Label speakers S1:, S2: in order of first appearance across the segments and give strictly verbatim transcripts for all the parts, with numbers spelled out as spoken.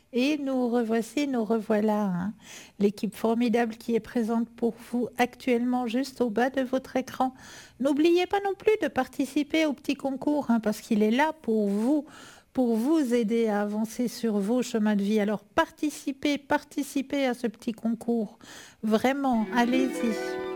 S1: Et nous revoici, nous revoilà, hein. L'équipe formidable qui est présente pour vous actuellement juste au bas de votre écran. N'oubliez pas non plus de participer au petit concours, hein, parce qu'il est là pour vous, pour vous aider à avancer sur vos chemins de vie. Alors participez, participez à ce petit concours. Vraiment, allez-y.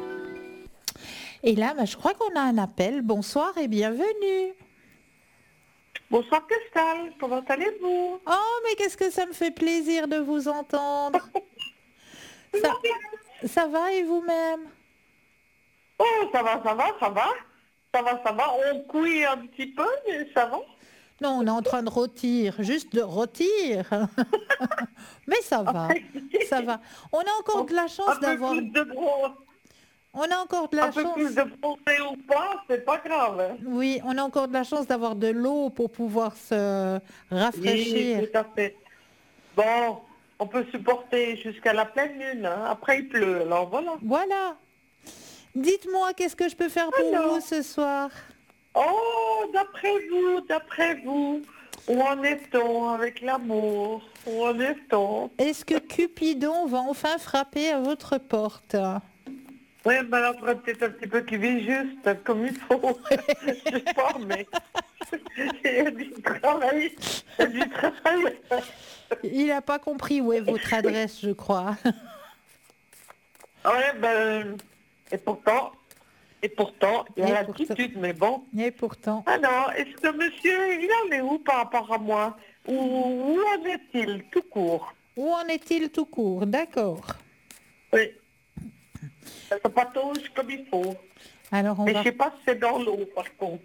S1: Et là, bah, je crois qu'on a un appel. Bonsoir et bienvenue.
S2: Bonsoir Cristal, comment allez-vous?
S1: Oh, mais qu'est-ce que ça me fait plaisir de vous entendre. Ça, ça va et vous-même?
S2: Oh, ça va, ça va, ça va. Ça va, ça va. On couille un petit peu, mais ça va.
S1: Non, on est en train de rôtir, juste de rôtir. Mais ça va,
S2: Après,
S1: ça va. On a encore de la
S2: un
S1: chance
S2: peu
S1: d'avoir...
S2: plus de bron-
S1: On a encore de
S2: un
S1: la
S2: peu plus
S1: chance...
S2: de bronzé ou pas, c'est pas grave, hein.
S1: Oui, on a encore de la chance d'avoir de l'eau pour pouvoir se
S2: Oui,
S1: rafraîchir.
S2: tout à fait. Bon, on peut supporter jusqu'à la pleine lune, hein. Après il pleut, alors voilà.
S1: Voilà. Dites-moi, qu'est-ce que je peux faire pour vous
S2: Alors,
S1: ce soir?
S2: oh, d'après vous, d'après vous, où en est-on avec l'amour? Où en est-on?
S1: Est-ce que Cupidon va enfin frapper à votre porte?
S2: Oui, ben là, faudrait peut-être un petit peu qu'il vit juste, comme il faut. Je sais pas, mais il y a du travail. Il y a du travail.
S1: Il n'a pas compris où est votre adresse, je crois.
S2: Ouais, ben, et pourtant, et pourtant, il y a
S1: Et pourtant,
S2: l'attitude, mais bon.
S1: et pourtant.
S2: Alors, est-ce que monsieur, il en est où par rapport à moi? Où, où en est-il, tout court?
S1: Où en est-il tout court? D'accord.
S2: Oui, ça patauge comme il faut.
S1: Alors on
S2: Mais je
S1: va,
S2: sais pas si c'est dans l'eau, par contre.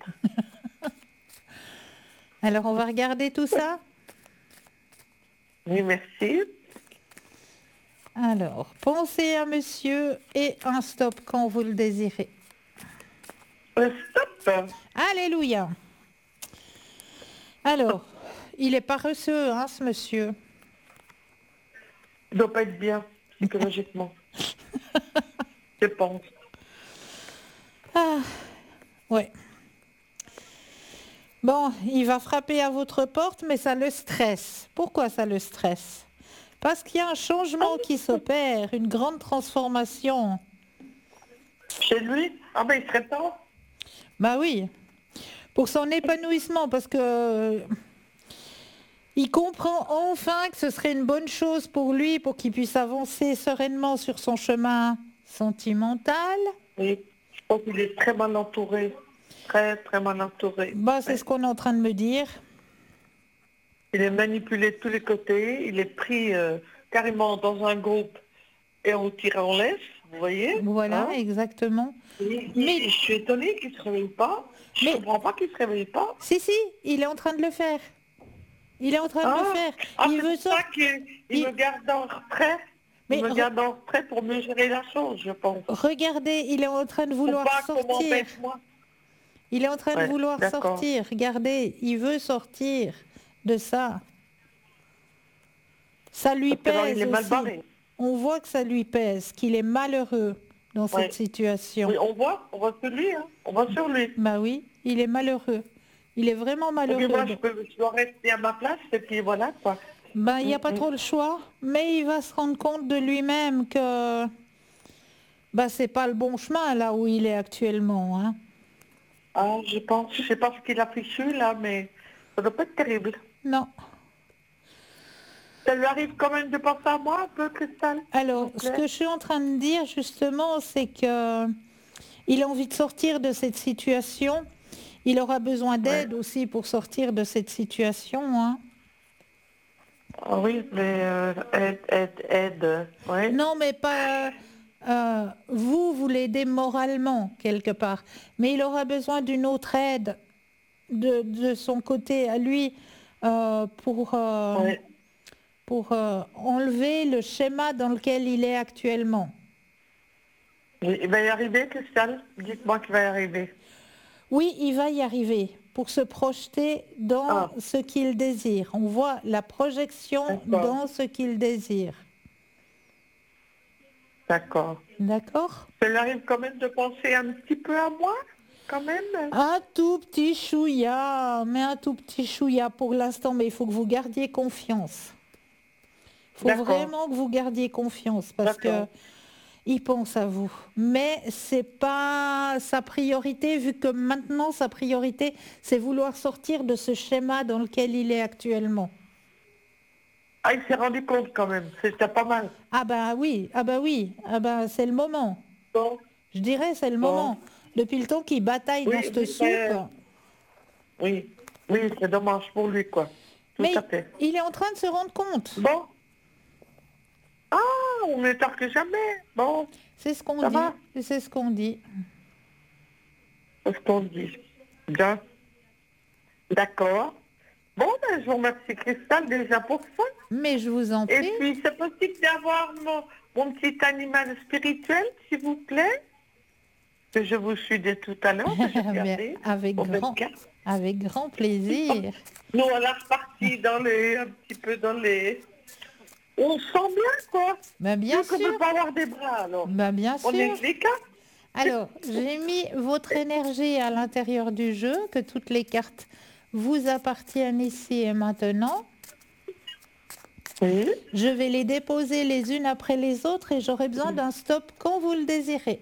S1: alors on va regarder tout ça.
S2: Oui, merci.
S1: Alors, pensez à monsieur et un stop quand vous le désirez.
S2: Euh, Stop.
S1: Alléluia. Alors, il est paresseux, hein, ce monsieur.
S2: Il doit pas être bien, psychologiquement. Je pense.
S1: Ah, ouais. Bon, il va frapper à votre porte, mais ça le stresse. Pourquoi ça le stresse? Parce qu'il y a un changement qui s'opère, une grande transformation.
S2: Chez lui? Ah ben il serait temps.
S1: Bah oui, pour son épanouissement, parce que il comprend enfin que ce serait une bonne chose pour lui, pour qu'il puisse avancer sereinement sur son chemin sentimental.
S2: Oui. Je pense qu'il est très mal entouré. Très très mal entouré.
S1: Bah, c'est
S2: Ouais.
S1: ce qu'on est en train de me dire.
S2: Il est manipulé de tous les côtés. Il est pris euh, carrément dans un groupe et on tire en laisse. Vous voyez?
S1: Voilà,
S2: Hein?
S1: exactement.
S2: Et-
S1: Mais,
S2: et je suis étonnée qu'il ne se réveille pas. Je
S1: mais,
S2: comprends pas qu'il ne se réveille pas.
S1: si, si, il est en train de le faire. Il est en train de le
S2: Ah,
S1: faire.
S2: ah
S1: Il
S2: c'est
S1: veut
S2: pour ça
S1: sortir.
S2: qu'il il me garde en retrait. Il
S1: Mais
S2: me
S1: re-
S2: garde en retrait pour mieux gérer la chose, je pense.
S1: regardez, il est en train de
S2: Pour
S1: vouloir
S2: pas qu'on
S1: sortir.
S2: m'embête moi.
S1: Il est en train de
S2: Ouais,
S1: vouloir
S2: d'accord.
S1: sortir. Regardez, il veut sortir de ça. Ça lui
S2: Parce que alors il
S1: pèse
S2: est mal
S1: aussi.
S2: barré.
S1: On voit que ça lui pèse, qu'il est malheureux dans cette
S2: Ouais.
S1: situation.
S2: Oui, on voit, on voit sur lui, hein. On voit sur lui.
S1: Bah oui, il est malheureux. Il est vraiment
S2: Et puis
S1: malheureux.
S2: moi, je, peux, je dois rester à ma place, et puis voilà, quoi.
S1: Ben, il
S2: Mm,
S1: n'y a pas
S2: mm.
S1: trop le choix, mais il va se rendre compte de lui-même que bah, c'est pas le bon chemin là où il est actuellement, hein.
S2: Ah, je pense, je sais pas ce qu'il a fichu, là, mais ça doit pas être terrible.
S1: Non.
S2: Ça lui arrive quand même de penser à moi un peu, Cristal, s'il vous
S1: Alors, ce
S2: plaît.
S1: que je suis en train de dire justement, c'est que il a envie de sortir de cette situation. Il aura besoin
S2: Ouais.
S1: d'aide aussi pour sortir de cette situation, hein.
S2: Ah oui, mais euh, aide, aide, aide, ouais.
S1: Non, mais pas... euh, vous, vous l'aidez moralement, quelque part. Mais il aura besoin d'une autre aide de, de son côté à lui euh, pour, euh,
S2: Ouais.
S1: pour euh, enlever le schéma dans lequel il est actuellement.
S2: Il il va y arriver, Cristal. Dites-moi qu'il va y arriver.
S1: Oui, il va y arriver pour se projeter dans
S2: Ah,
S1: ce qu'il désire. On voit la projection
S2: d'accord,
S1: dans ce qu'il désire.
S2: d'accord.
S1: D'accord?
S2: Ça lui arrive quand même de penser un petit peu à moi, quand même.
S1: Un tout petit chouïa, mais un tout petit chouïa pour l'instant, mais il faut que vous gardiez confiance. faut
S2: D'accord.
S1: vraiment que vous gardiez confiance parce que
S2: D'accord.
S1: il pense à vous. Mais c'est pas sa priorité, vu que maintenant sa priorité, c'est vouloir sortir de ce schéma dans lequel il est actuellement.
S2: Ah, il s'est rendu compte quand même. C'était pas mal.
S1: Ah bah oui, ah bah oui, ah bah c'est le moment.
S2: Bon,
S1: Je dirais c'est le
S2: bon.
S1: moment. Depuis le temps qu'il bataille dans
S2: Oui,
S1: cette
S2: oui,
S1: soupe,
S2: c'est- oui, oui, c'est dommage pour lui, quoi. Tout à
S1: mais
S2: fait.
S1: il est en train de se rendre compte.
S2: Bon. Ah, on est tard que jamais. Bon,
S1: C'est ce qu'on
S2: ça
S1: dit,
S2: va.
S1: c'est ce qu'on dit.
S2: C'est ce qu'on dit. Bien. D'accord. Bon, ben, je vous remercie, Cristal, déjà pour ça.
S1: Mais je vous en
S2: Et
S1: prie.
S2: puis, c'est possible d'avoir mon, mon petit animal spirituel, s'il vous plaît, que je vous suis dès tout à l'heure, que j'ai
S1: Mais
S2: regardé
S1: avec
S2: au
S1: grand,
S2: vingt-quatre.
S1: avec grand plaisir.
S2: Nous, on est reparti dans les, un petit peu dans les... On sent bien, quoi.
S1: Ben bien
S2: Vu qu'on ne
S1: sûr,
S2: peut pas avoir des bras, alors.
S1: ben bien
S2: On est
S1: sûr.
S2: que les quatre.
S1: Alors, j'ai mis votre énergie à l'intérieur du jeu, que toutes les cartes vous appartiennent ici et maintenant.
S2: Oui.
S1: Je vais les déposer les unes après les autres et j'aurai besoin d'un stop quand vous le désirez.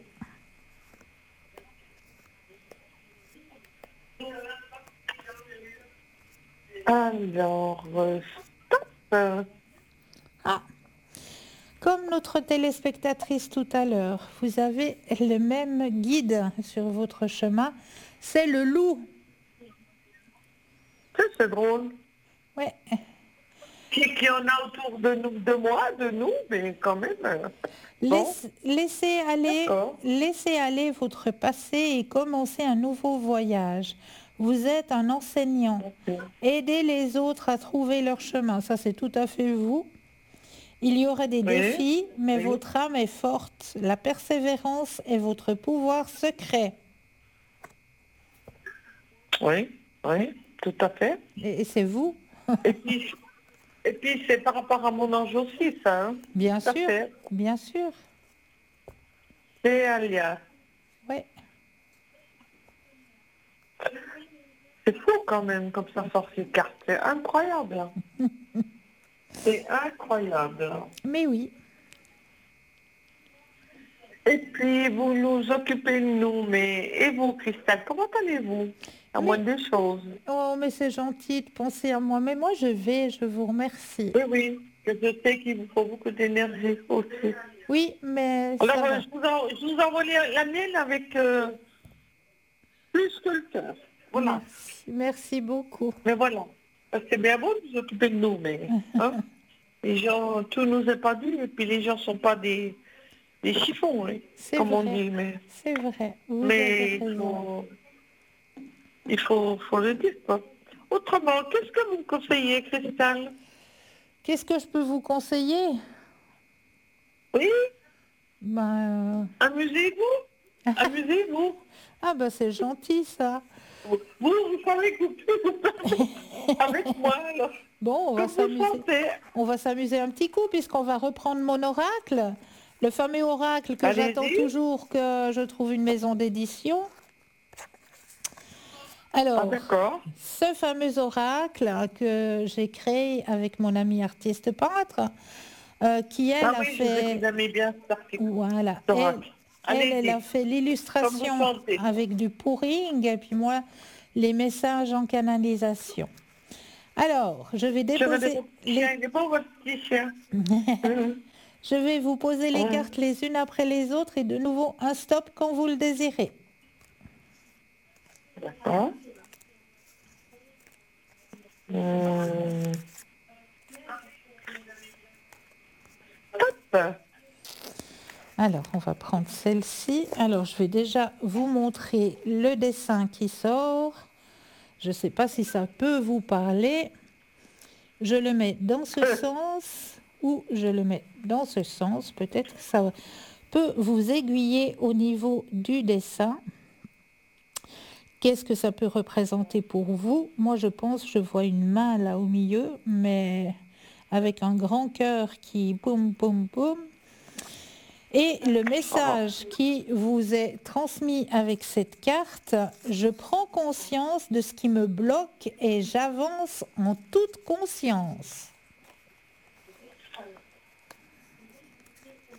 S2: Alors, euh, stop. Euh,
S1: Ah, comme notre téléspectatrice tout à l'heure, vous avez le même guide sur votre chemin, c'est le loup.
S2: ça, c'est drôle.
S1: Ouais.
S2: Qui, qui en a autour de nous, de moi, de nous, mais quand même. euh, Bon,
S1: Laisse- laissez aller,
S2: d'accord.
S1: laissez aller votre passé et commencez un nouveau voyage. Vous êtes un enseignant.
S2: Merci.
S1: Aidez les autres à trouver leur chemin. Ça, c'est tout à fait vous. Il y aura des
S2: Oui,
S1: défis, mais
S2: oui.
S1: votre âme est forte. La persévérance est votre pouvoir secret.
S2: Oui, oui, tout à fait.
S1: Et, et c'est vous,
S2: Et puis, et puis c'est par rapport à mon ange aussi, ça. Hein.
S1: bien
S2: Tout à
S1: sûr,
S2: fait.
S1: bien sûr.
S2: C'est Alia.
S1: Ouais.
S2: C'est fou quand même, comme ça sort ces cartes. C'est incroyable. hein. C'est incroyable.
S1: Mais oui.
S2: Et puis, vous nous occupez de nous, mais... Et vous, Christelle, comment allez-vous? À
S1: Mais-
S2: moins des choses.
S1: Oh, mais c'est gentil de penser à moi. Mais moi, je vais, je vous remercie.
S2: Oui, oui, que je sais qu'il vous faut beaucoup d'énergie aussi.
S1: Oui, mais ça
S2: Alors,
S1: va.
S2: euh, je, vous en- je vous envoie la la mienne avec euh, plus que le cœur. Voilà.
S1: Merci, merci beaucoup.
S2: Mais voilà. Parce que c'est bien beau de vous occuper de nous, mais hein, les gens, tout nous est pas dit, et puis les gens sont pas des, des chiffons, hein,
S1: C'est
S2: comme on
S1: vrai.
S2: dit. Mais,
S1: C'est vrai. Vous
S2: mais
S1: avez
S2: il
S1: raison.
S2: faut, il faut, faut le dire, quoi. Autrement, qu'est-ce que vous me conseillez, Cristal?
S1: Qu'est-ce que je peux vous conseiller?
S2: Oui,
S1: Ben,
S2: amusez-vous, amusez-vous.
S1: ah ben c'est gentil ça.
S2: Vous, vous savez que vous pouvez vous permettre avec moi, alors.
S1: Bon, on va
S2: Comme vous
S1: s'amuser.
S2: sentez.
S1: On va s'amuser un petit coup puisqu'on va reprendre mon oracle. Le fameux oracle que
S2: Allez-y.
S1: j'attends toujours que je trouve une maison d'édition.
S2: Ah,
S1: Alors,
S2: d'accord.
S1: ce fameux oracle que j'ai créé avec mon ami artiste peintre, euh, qui elle
S2: Ah
S1: a
S2: oui, je sais que
S1: fait,
S2: vous aimez bien cet article.
S1: voilà,
S2: cet
S1: elle,
S2: oracle.
S1: elle, elle
S2: Allez-y.
S1: a fait
S2: Comme
S1: l'illustration
S2: vous sentez.
S1: avec du pouring et puis moi les messages en canalisation. Alors, je vais
S2: Je vais
S1: déposer
S2: votre petit chien,
S1: les...
S2: il est beau votre petit chien. Mhm.
S1: Je vais vous poser les
S2: Mhm.
S1: cartes les unes après les autres et de nouveau un stop quand vous le désirez.
S2: D'accord. Hum. Top.
S1: Alors, on va prendre celle-ci. Alors, je vais déjà vous montrer le dessin qui sort. Je ne sais pas si ça peut vous parler. Je le mets dans ce
S2: Euh.
S1: sens ou je le mets dans ce sens. Peut-être que ça peut vous aiguiller au niveau du dessin. Qu'est-ce que ça peut représenter pour vous? Moi, je pense, je vois une main là au milieu, mais avec un grand cœur qui boum, boum, boum. Et le message qui vous est transmis avec cette carte, je prends conscience de ce qui me bloque et j'avance en toute conscience.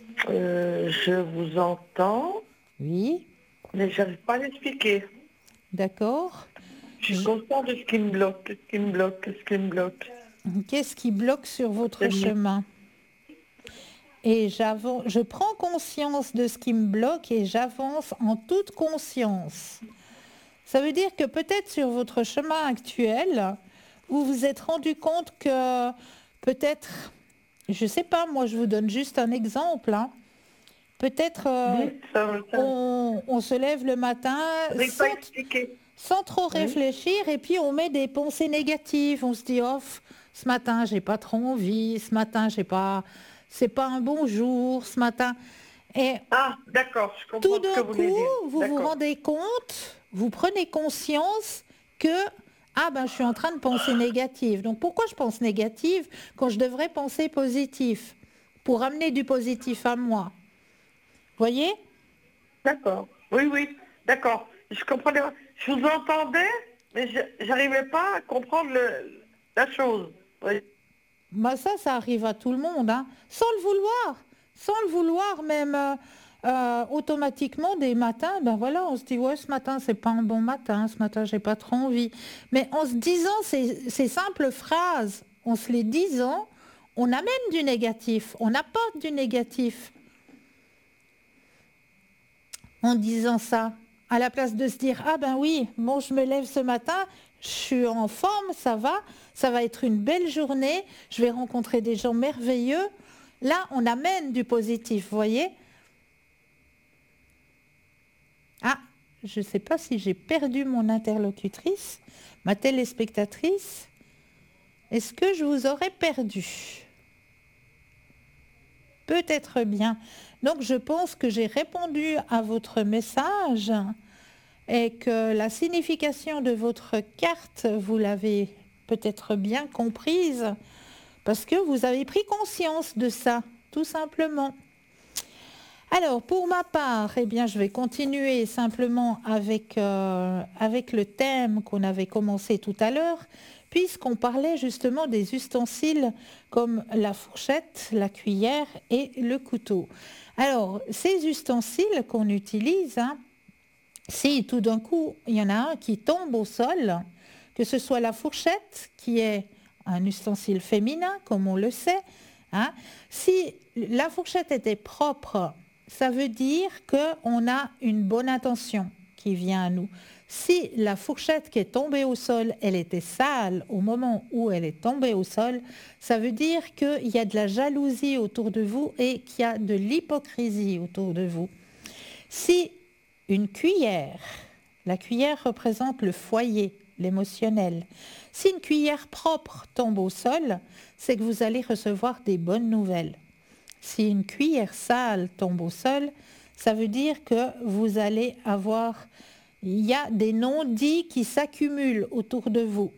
S2: Euh, je vous entends,
S1: Oui,
S2: mais j'arrive pas à l'expliquer.
S1: d'accord.
S2: Je suis
S1: Je-
S2: consciente de ce qui me bloque, ce qui me bloque, ce qui me bloque.
S1: Qu'est-ce qui bloque sur votre
S2: C'est mieux.
S1: chemin? Et j'avance, je prends conscience de ce qui me bloque et j'avance en toute conscience. Ça veut dire que peut-être sur votre chemin actuel, vous vous êtes rendu compte que peut-être, je ne sais pas, moi je vous donne juste un exemple, hein. Peut-être euh,
S2: Dites, ça, ça,
S1: on, on se lève le matin
S2: j'arrive pas
S1: sans,
S2: à expliquer.
S1: sans trop
S2: Oui.
S1: réfléchir et puis on met des pensées négatives. On se dit, oh, ce matin j'ai pas trop envie, ce matin j'ai pas, c'est pas un bon jour, ce matin. Et
S2: Ah, d'accord, je
S1: tout
S2: comprends ce que
S1: d'un
S2: vous voulez
S1: coup,
S2: dire.
S1: vous vous
S2: D'accord.
S1: rendez compte, vous prenez conscience que ah ben je suis en train de penser négative. Donc pourquoi je pense négative quand je devrais penser positif pour amener du positif à moi. Voyez?
S2: D'accord. Oui, oui, d'accord. Je comprenais. Je vous entendais, mais je j'arrivais pas à comprendre le, la chose. Oui.
S1: Bah ça, ça arrive à tout le monde, hein, sans le vouloir, sans le vouloir même. euh, euh, automatiquement des matins, ben voilà, on se dit ouais ce matin c'est pas un bon matin, ce matin j'ai pas trop envie. Mais en se disant ces, ces simples phrases, en se les disant, on amène du négatif, on apporte du négatif en disant ça. À la place de se dire ah ben oui, bon je me lève ce matin, je suis en forme, ça va, ça va être une belle journée, je vais rencontrer des gens merveilleux. Là, on amène du positif, vous voyez? Ah, je ne sais pas si j'ai perdu mon interlocutrice, ma téléspectatrice. Est-ce que je vous aurais perdu? Peut-être bien. Donc je pense que j'ai répondu à votre message et que la signification de votre carte, vous l'avez peut-être bien comprise parce que vous avez pris conscience de ça, tout simplement. Alors, pour ma part, eh bien, je vais continuer simplement avec, euh, avec le thème qu'on avait commencé tout à l'heure, puisqu'on parlait justement des ustensiles comme la fourchette, la cuillère et le couteau. Alors, ces ustensiles qu'on utilise, hein, si tout d'un coup, il y en a un qui tombe au sol, que ce soit la fourchette, qui est un ustensile féminin, comme on le sait, hein, si la fourchette était propre, ça veut dire qu'on a une bonne intention qui vient à nous. Si la fourchette qui est tombée au sol, elle était sale au moment où elle est tombée au sol, ça veut dire qu'il y a de la jalousie autour de vous et qu'il y a de l'hypocrisie autour de vous. Si une cuillère, la cuillère représente le foyer, l'émotionnel. Si une cuillère propre tombe au sol, c'est que vous allez recevoir des bonnes nouvelles. Si une cuillère sale tombe au sol, ça veut dire que vous allez avoir, il y a des non-dits qui s'accumulent autour de vous.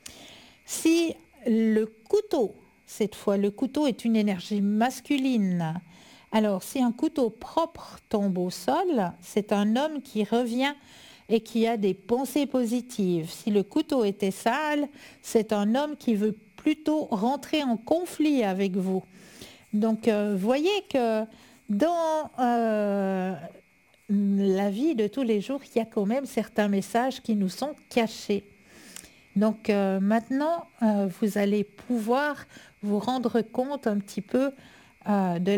S1: Si le couteau, cette fois le couteau est une énergie masculine, alors si un couteau propre tombe au sol, c'est un homme qui revient et qui a des pensées positives. Si le couteau était sale, c'est un homme qui veut plutôt rentrer en conflit avec vous. Donc, euh, voyez que dans euh, la vie de tous les jours, il y a quand même certains messages qui nous sont cachés. Donc, euh, maintenant, euh, vous allez pouvoir vous rendre compte un petit peu euh, de